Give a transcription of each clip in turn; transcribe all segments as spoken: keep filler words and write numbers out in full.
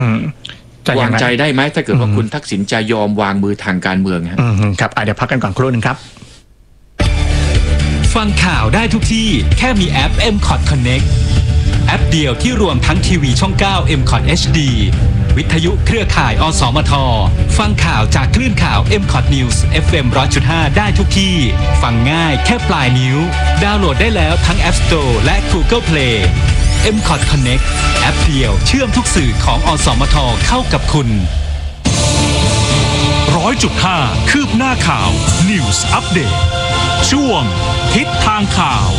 วางใจได้ไหมถ้าเกิดว่าคุณทักษิณจะยอมวางมือทางการเมืองครับเดี๋ยวพักกันก่อนครู่นึงครับฟังข่าวได้ทุกที่แค่มีแอป เอ็ม คอท Connect แอปเดียวที่รวมทั้งทีวีช่องเก้า เอ็ม คอท เอช ดี วิทยุเครือข่ายอสมทฟังข่าวจากคลื่นข่าว เอ็ม คอท News เอฟ เอ็ม หนึ่งร้อยจุดห้า ได้ทุกที่ฟังง่ายแค่ปลายนิ้วดาวน์โหลดได้แล้วทั้ง App Store และ Google Play เอ็ม คอท Connect แอปเดียวเชื่อมทุกสื่อของอสมทเข้ากับคุณร้อยจุดห้าคืบหน้าข่าว News Update ช่วงทิศทางข่าว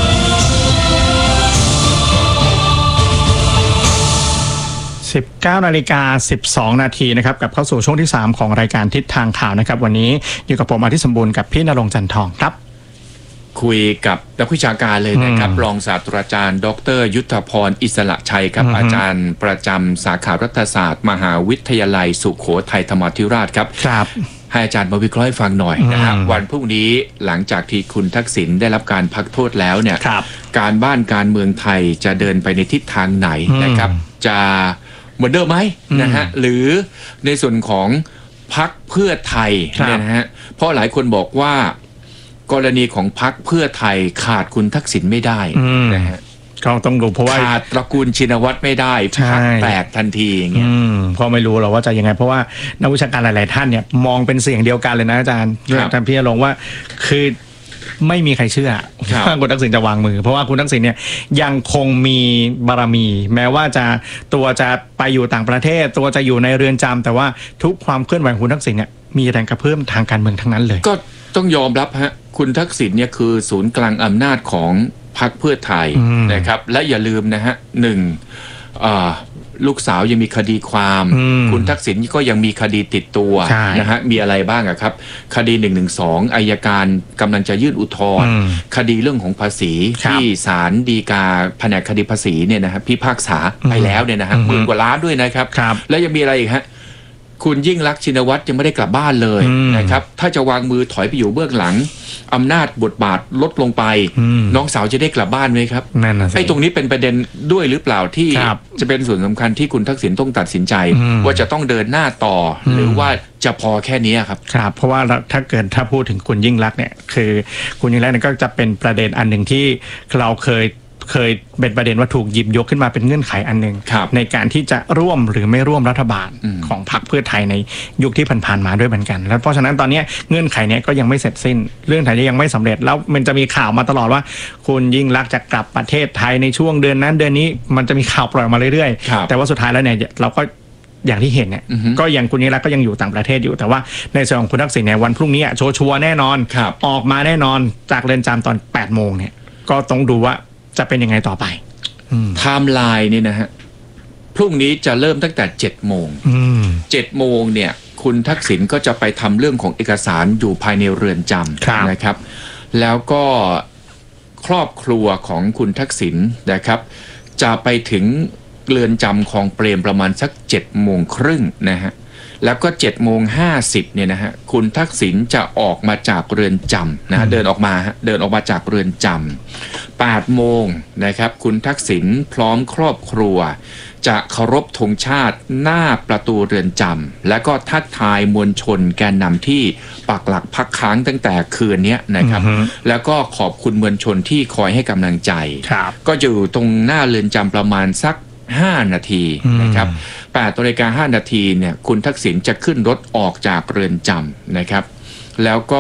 สิบเก้านาฬิกาสิบสองนาทีนะครับกับเข้าสู่ช่วงที่สามของรายการทิศทางข่าวนะครับวันนี้อยู่กับผมอาทิตย์สมบูรณ์กับพี่ณรงค์จันทองครับคุยกับนักวิชาการเลยนะครับรองศาสตราจารย์ดรยุทธพรอิสระชัยครับอาจารย์ประจำสาขารัฐศาสตร์มหาวิทยาลัยสุโขทัยธรรมาธิราชครับครับให้อาจารย์มาวิเคราะห์ให้ฟังหน่อยนะฮะวันพรุ่งนี้หลังจากที่คุณทักษิณได้รับการพักโทษแล้วเนี่ยการบ้านการเมืองไทยจะเดินไปในทิศทางไหนนะครับจะเหมือนเดิมไหมนะฮะหรือในส่วนของพรรคเพื่อไทยเนี่ยนะฮะเพราะหลายคนบอกว่ากรณีของพรรคเพื่อไทยขาดคุณทักษิณไม่ได้นะฮะก็ต้องดูเพราะว่าขาดตระกูลชินวัตรไม่ได้พรรคแตกทันทีอย่างเงี้ยเพราะไม่รู้หรอกว่าจะยังไงเพราะว่านักวิชาการหลายๆท่านเนี่ยมองเป็นเสียงเดียวกันเลยนะอาจารย์อาจารย์พี่ณรงค์ว่าคือไม่มีใครเชื่อว่าคุณทักษิณจะวางมือเพราะว่าคุณทักษิณเนี่ยยังคงมีบารมีแม้ว่าจะตัวจะไปอยู่ต่างประเทศตัวจะอยู่ในเรือนจำแต่ว่าทุกความเคลื่อนไหวของคุณทักษิณเนี่ยมีแรงกระเพื่อมทางการเมืองทั้งนั้นเลยก็ต้องยอมรับฮะคุณทักษิณเนี่ยคือศูนย์กลางอำนาจของพรรคเพื่อไทยนะครับและอย่าลืมนะฮะหนึ่งลูกสาวยังมีคดีความคุณทักษิณก็ยังมีคดีติดตัวนะฮะมีอะไรบ้างอะครับคดีหนึ่งหนึ่งสองอัยการกำลังจะยื่นอุทธรณ์คดีเรื่องของภาษีที่ศาลฎีกาแผนกคดีภาษีเนี่ยนะฮะพิพากษาไปแล้วเนี่ยนะฮะหมื่นกว่าล้านด้วยนะครับแล้วยังมีอะไรอีกฮะคุณยิ่งลักษณ์ชินวัตรยังไม่ได้กลับบ้านเลยนะครับถ้าจะวางมือถอยไปอยู่เบื้องหลังอำนาจบทบาทลดลงไปน้องสาวจะได้กลับบ้านไหมครับไอ้ตรงนี้เป็นประเด็นด้วยหรือเปล่าที่จะเป็นส่วนสำคัญที่คุณทักษิณต้องตัดสินใจว่าจะต้องเดินหน้าต่อหรือว่าจะพอแค่นี้ครับครับเพราะว่าถ้าเกิดถ้าพูดถึงคุณยิ่งลักษณ์เนี่ยคือคุณยิ่งลักษณ์เนี่ยก็จะเป็นประเด็นอันหนึ่งที่เราเคยเคยเป็นประเด็นว่าถูกหยิบยกขึ้นมาเป็นเงื่อนไขอันหนึ่งในการที่จะร่วมหรือไม่ร่วมรัฐบาลของพรรคเพื่อไทยในยุคที่ผ่านๆมาด้วยเหมือนกันแล้วเพราะฉะนั้นตอนนี้เงื่อนไขนี้ก็ยังไม่เสร็จสิ้นเรื่องไทยยังไม่สำเร็จแล้วมันจะมีข่าวมาตลอดว่าคุณยิ่งลักษณ์จะกลับประเทศไทยในช่วงเดือนนั้นเดือนนี้มันจะมีข่าวปล่อยมาเรื่อยๆแต่ว่าสุดท้ายแล้วเนี่ยเราก็อย่างที่เห็นเนี่ยก็ยังคุณยิ่งลักษณ์ก็ยังอยู่ต่างประเทศอยู่แต่ว่าในส่วนของคุณทักษิณเนี่ยวันพรุ่งนี้โชว์ชัวร์แน่นอนออกมาแน่นอนจากเรือนจำตอนแปดโมงเนี่ยก็ต้องดูว่าจะเป็นยังไงต่อไปไทม์ไลน์นี่นะฮะพรุ่งนี้จะเริ่มตั้งแต่เจ็ดโมงเจ็ดโมงเนี่ยคุณทักษิณก็จะไปทำเรื่องของเอกสารอยู่ภายในเรือนจำนะครับแล้วก็ครอบครัวของคุณทักษิณนะครับจะไปถึงเรือนจำคลองเปรมประมาณสักเจ็ดโมงครึ่งนะฮะแล้วก็เจ็ดโมงห้าสิบเนี่ยนะฮะคุณทักษิณจะออกมาจากเรือนจำนะเดินออกมาเดินออกมาจากเรือนจำแปดโมงนะครับคุณทักษิณพร้อมครอบครัวจะเคารพธงชาติหน้าประตูเรือนจำและก็ทักทายมวลชนแกนนำที่ปักหลักพักค้างตั้งแต่คืนนี้นะครับแล้วก็ขอบคุณมวลชนที่คอยให้กำลังใจก็อยู่ตรงหน้าเรือนจำประมาณสักห้านาทีนะครับแปดนาฬิกาห้านาทีเนี่ยคุณทักษิณจะขึ้นรถออกจากเรือนจำนะครับแล้วก็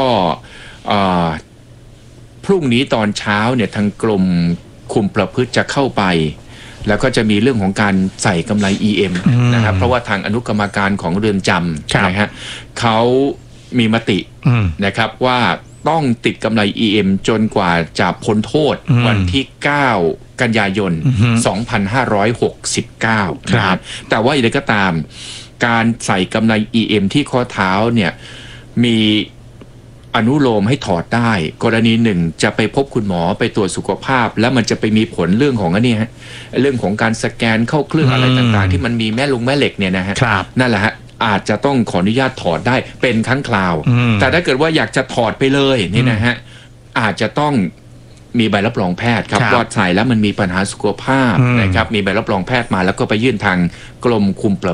พรุ่งนี้ตอนเช้าเนี่ยทางกรมคุมประพฤติจะเข้าไปแล้วก็จะมีเรื่องของการใส่กำไร อี เอ็ม นะครับเพราะว่าทางอนุกรรมการของเรือนจำนะฮะเขามีมตินะครับว่าต้องติดกำไร อี เอ็ม จนกว่าจะพ้นโทษวันที่เก้ากันยายนสองพันห้าร้อยหกสิบเก้านะครับแต่ว่าอย่างไรก็ตามการใส่กำไร อี เอ็ม ที่ข้อเท้าเนี่ยมีอนุโลมให้ถอดได้กรณีหนึ่งจะไปพบคุณหมอไปตรวจสุขภาพแล้วมันจะไปมีผลเรื่องของอันนี้ฮะเรื่องของการสแกนเข้าเครื่องอะไรต่างๆที่มันมีแม่ลุงแม่เหล็กเนี่ยนะฮะนั่นแหละฮะอาจจะต้องขออนุญาตถอดได้เป็นครั้งคราวแต่ถ้าเกิดว่าอยากจะถอดไปเลยนี่นะฮะอาจจะต้องมีใบรับรองแพทย์ครับว่าใส่แล้วมันมีปัญหาสุขภาพนะครับมีใบรับรองแพทย์มาแล้วก็ไปยื่นทางกรมคุมประ